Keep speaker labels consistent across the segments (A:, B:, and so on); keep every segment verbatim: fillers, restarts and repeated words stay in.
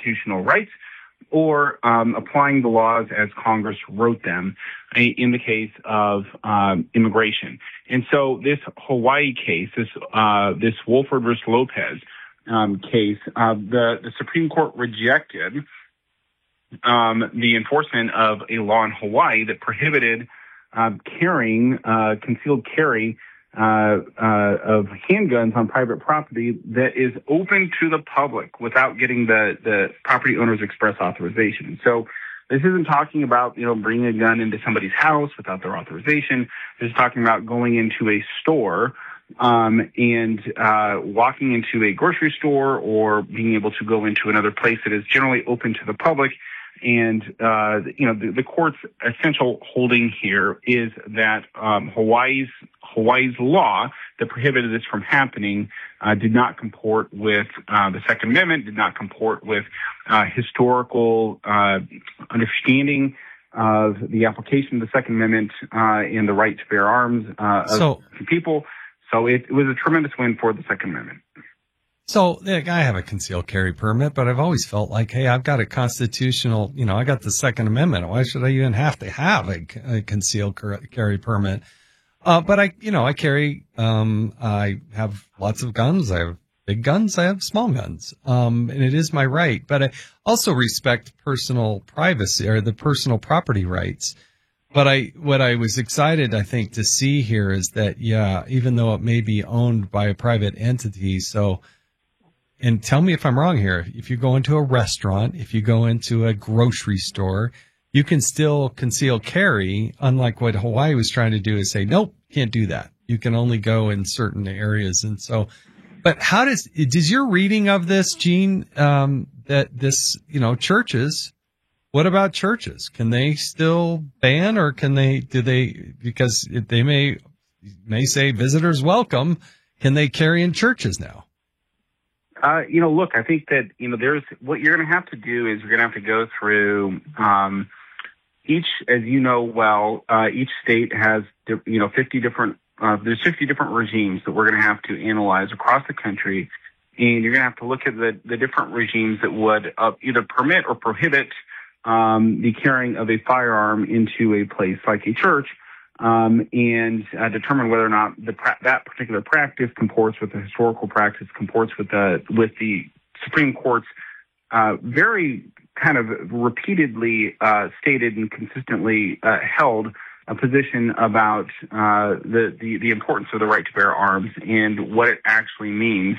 A: constitutional rights, or um, applying the laws as Congress wrote them in the case of um, immigration. And so this Hawaii case, this uh, this Wolford versus Lopez um, case, uh, the, the Supreme Court rejected um, the enforcement of a law in Hawaii that prohibited uh, carrying, uh, concealed carry Uh, uh, of handguns on private property that is open to the public without getting the, the property owner's express authorization. So this isn't talking about, you know, bringing a gun into somebody's house without their authorization. This is talking about going into a store um, and uh, walking into a grocery store or being able to go into another place that is generally open to the public. And, uh, you know, the, the court's essential holding here is that um, Hawaii's Hawaii's law that prohibited this from happening uh, did not comport with uh, the Second Amendment, did not comport with uh, historical uh, understanding of the application of the Second Amendment uh, and the right to bear arms uh, of
B: so,
A: people. So it, it was a tremendous win for the Second Amendment.
B: So like, I have a concealed carry permit, but I've always felt like, hey, I've got a constitutional, you know, I got the Second Amendment. Why should I even have to have a, a concealed carry permit? Uh, but I, you know, I carry, um, I have lots of guns. I have big guns. I have small guns. Um, and it is my right, but I also respect personal privacy or the personal property rights. But I, what I was excited, I think, to see here is that, yeah, even though it may be owned by a private entity, so, and tell me if I'm wrong here, if you go into a restaurant, if you go into a grocery store, you can still conceal carry, unlike what Hawaii was trying to do is say, nope, can't do that. You can only go in certain areas. And so, but how does, does your reading of this, Gene, um, that this, you know, churches, what about churches? Can they still ban or can they, do they, because they may, may say visitors welcome, can they carry in churches now?
A: Uh, you know, look, I think that, you know, there's, what you're going to have to do is you're going to have to go through, um, each, as you know well, uh, each state has, you know, fifty different, uh, there's fifty different regimes that we're going to have to analyze across the country. And you're going to have to look at the, the different regimes that would uh, either permit or prohibit, um, the carrying of a firearm into a place like a church, um, and uh, determine whether or not the pra- that particular practice comports with the historical practice, comports with the, with the Supreme Court's, uh, very kind of repeatedly uh, stated and consistently uh, held a position about uh, the, the, the importance of the right to bear arms and what it actually means.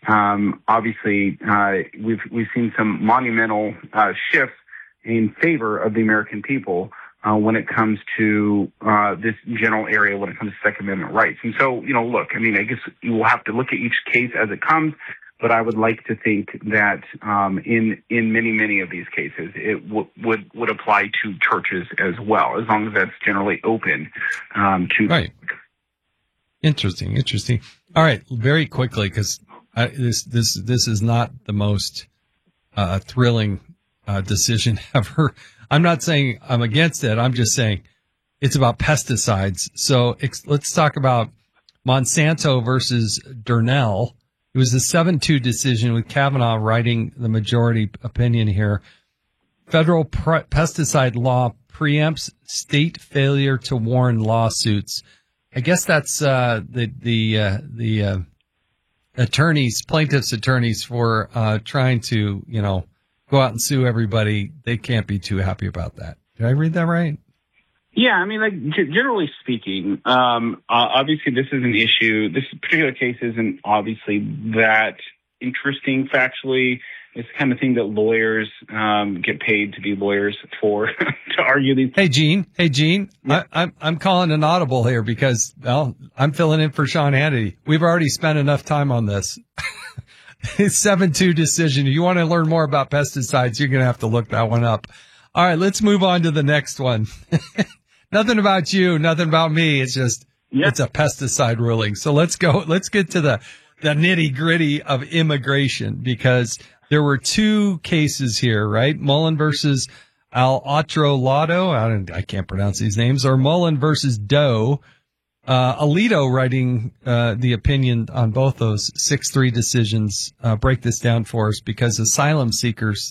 A: Um, obviously, uh, we've we've seen some monumental uh, shifts in favor of the American people uh, when it comes to uh, this general area, when it comes to Second Amendment rights. And so, you know, look, I mean, I guess you will have to look at each case as it comes. But I would like to think that um, in in many, many of these cases, it w- would would apply to churches as well, as long as that's generally open um, to.
B: Right. Interesting. Interesting. All right. Very quickly, because this this this is not the most uh, thrilling uh, decision ever. I'm not saying I'm against it. I'm just saying it's about pesticides. So ex- let's talk about Monsanto versus Durnell. It was a seven two decision with Kavanaugh writing the majority opinion here. Federal pre- pesticide law preempts state failure to warn lawsuits. I guess that's uh, the the uh, the uh, attorneys, plaintiffs' attorneys for uh, trying to, you know, go out and sue everybody. They can't be too happy about that. Did I read that right?
A: Yeah, I mean, like, g- generally speaking, um, uh, obviously this is an issue. This particular case isn't obviously that interesting factually. It's the kind of thing that lawyers um, get paid to be lawyers for, to argue these.
B: Hey, Gene. Hey, Gene. Yeah. I, I'm I'm calling an audible here because, well, I'm filling in for Sean Hannity. We've already spent enough time on this. It's seven two decision. If you want to learn more about pesticides, you're going to have to look that one up. All right, let's move on to the next one. Nothing about you, nothing about me. It's just, yep. It's a pesticide ruling. So let's go, let's get to the, the nitty gritty of immigration, because there were two cases here, right? Mullen versus Al Otro Lado. I, don't, I can't pronounce these names, or Mullen versus Doe. Uh, Alito writing, uh, the opinion on both those six three decisions. Uh, break this down for us, because asylum seekers